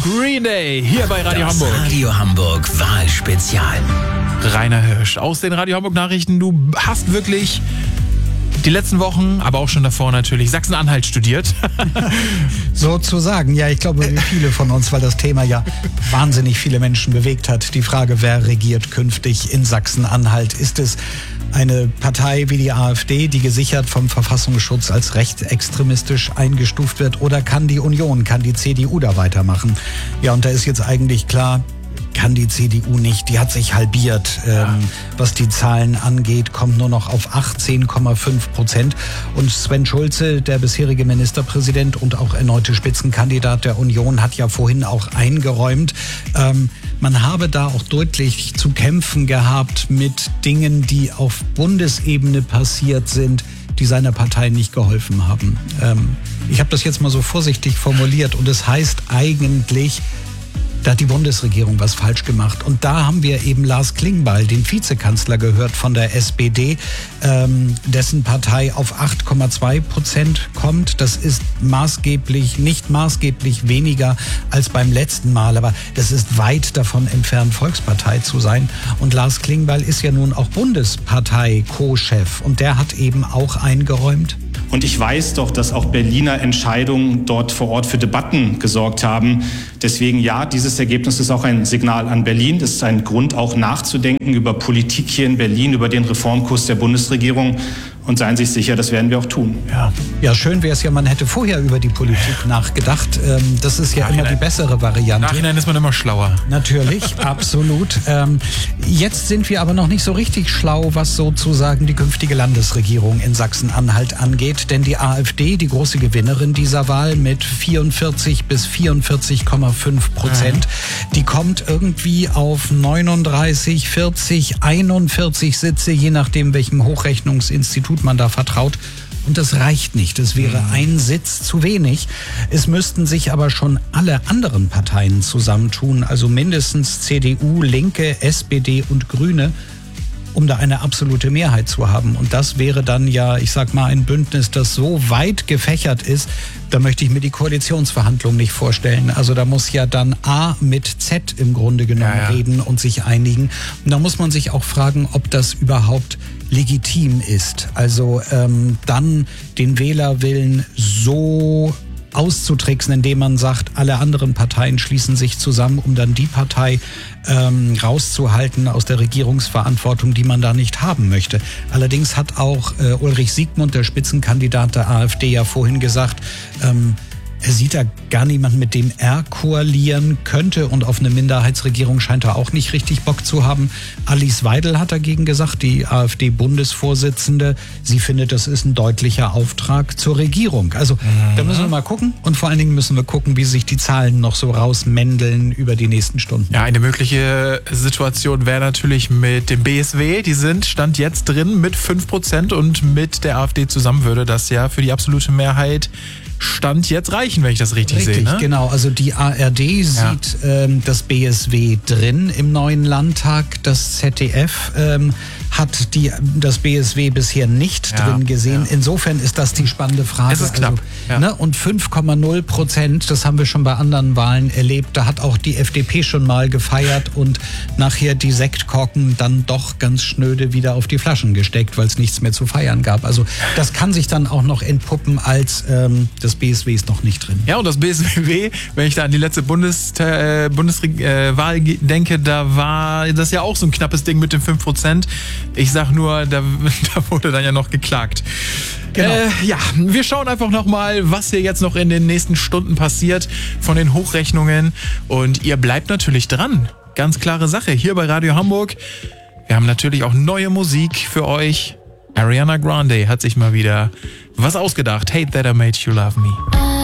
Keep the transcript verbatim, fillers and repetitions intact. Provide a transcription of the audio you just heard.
Green Day hier bei Radio das Hamburg. Radio Hamburg Wahlspezial. Rainer Hirsch aus den Radio Hamburg Nachrichten. Du hast wirklich die letzten Wochen, aber auch schon davor natürlich, Sachsen-Anhalt studiert. Sozusagen, ja, ich glaube, wie viele von uns, weil das Thema ja wahnsinnig viele Menschen bewegt hat. Die Frage, wer regiert künftig in Sachsen-Anhalt? Ist es eine Partei wie die AfD, die gesichert vom Verfassungsschutz als rechtsextremistisch eingestuft wird? Oder kann die Union, kann die C D U da weitermachen? Ja, und da ist jetzt eigentlich klar, kann die C D U nicht. Die hat sich halbiert, ähm, ja. was die Zahlen angeht, kommt nur noch auf achtzehn Komma fünf Prozent. Und Sven Schulze, der bisherige Ministerpräsident und auch erneute Spitzenkandidat der Union, hat ja vorhin auch eingeräumt, ähm, man habe da auch deutlich zu kämpfen gehabt mit Dingen, die auf Bundesebene passiert sind, die seiner Partei nicht geholfen haben. Ähm, ich habe das jetzt mal so vorsichtig formuliert und es heißt eigentlich, da hat die Bundesregierung was falsch gemacht. Und da haben wir eben Lars Klingbeil, den Vizekanzler, gehört von der S P D, ähm, dessen Partei auf acht Komma zwei Prozent kommt. Das ist maßgeblich, nicht maßgeblich weniger als beim letzten Mal, aber das ist weit davon entfernt, Volkspartei zu sein. Und Lars Klingbeil ist ja nun auch Bundespartei-Co-Chef und der hat eben auch eingeräumt. Und ich weiß doch, dass auch Berliner Entscheidungen dort vor Ort für Debatten gesorgt haben. Deswegen ja, dieses Ergebnis ist auch ein Signal an Berlin. Das ist ein Grund, auch nachzudenken über Politik hier in Berlin, über den Reformkurs der Bundesregierung. Und seien Sie sich sicher, das werden wir auch tun. Ja, ja, schön wäre es ja, man hätte vorher über die Politik nachgedacht. Ähm, das ist ja Nachhinein. immer die bessere Variante. Nachhinein ist man immer schlauer. Natürlich, absolut. Ähm, jetzt sind wir aber noch nicht so richtig schlau, was sozusagen die künftige Landesregierung in Sachsen-Anhalt angeht. Denn die AfD, die große Gewinnerin dieser Wahl mit vierundvierzig bis vierundvierzig Komma fünf Prozent, mhm. die kommt irgendwie auf neununddreißig, vierzig, einundvierzig Sitze, je nachdem, welchem Hochrechnungsinstitut man da vertraut. Und das reicht nicht. Es wäre ein Sitz zu wenig. Es müssten sich aber schon alle anderen Parteien zusammentun, also mindestens C D U, Linke, S P D und Grüne, um da eine absolute Mehrheit zu haben. Und das wäre dann ja, ich sag mal, ein Bündnis, das so weit gefächert ist, da möchte ich mir die Koalitionsverhandlungen nicht vorstellen. Also da muss ja dann A mit Z im Grunde genommen ja, ja. reden und sich einigen. Und da muss man sich auch fragen, ob das überhaupt legitim ist. Also ähm, dann den Wählerwillen so auszutricksen, indem man sagt, alle anderen Parteien schließen sich zusammen, um dann die Partei ähm, rauszuhalten aus der Regierungsverantwortung, die man da nicht haben möchte. Allerdings hat auch äh, Ulrich Siegmund, der Spitzenkandidat der AfD, ja vorhin gesagt, ähm, er sieht da gar niemanden, mit dem er koalieren könnte, und auf eine Minderheitsregierung scheint er auch nicht richtig Bock zu haben. Alice Weidel hat dagegen gesagt, die AfD-Bundesvorsitzende, sie findet, das ist ein deutlicher Auftrag zur Regierung. Also mhm. da müssen wir mal gucken, und vor allen Dingen müssen wir gucken, wie sich die Zahlen noch so rausmändeln über die nächsten Stunden. Ja, eine mögliche Situation wäre natürlich mit dem B S W, die sind Stand jetzt drin mit fünf Prozent, und mit der AfD zusammen würde das ja für die absolute Mehrheit Stand jetzt reichen, wenn ich das richtig, richtig sehe. Richtig, ne? Genau. Also die A R D ja. sieht ähm, das B S W drin im neuen Landtag. Das Z D F ähm, hat die, das B S W bisher nicht ja. drin gesehen. Ja. Insofern ist das die spannende Frage. Es ist knapp. Also, ja. ne? Und fünf Komma null Prozent, das haben wir schon bei anderen Wahlen erlebt. Da hat auch die F D P schon mal gefeiert und nachher die Sektkorken dann doch ganz schnöde wieder auf die Flaschen gesteckt, weil es nichts mehr zu feiern gab. Also das kann sich dann auch noch entpuppen als ähm, das B S W ist noch nicht drin. Ja, und das B S W, wenn ich da an die letzte Bundes, äh, Bundeswahl äh, denke, da war das ja auch so ein knappes Ding mit den fünf Prozent. Ich sag nur, da, da wurde dann ja noch geklagt. Genau. Äh, ja, wir schauen einfach nochmal, was hier jetzt noch in den nächsten Stunden passiert von den Hochrechnungen. Und ihr bleibt natürlich dran. Ganz klare Sache. Hier bei Radio Hamburg. Wir haben natürlich auch neue Musik für euch. Ariana Grande hat sich mal wieder was ausgedacht. Hate that I made you love me.